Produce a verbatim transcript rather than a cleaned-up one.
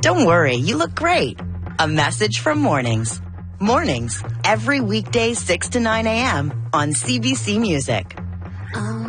Don't worry, you look great. A message from Mornings. Mornings, every weekday six to nine a.m. on C B C Music.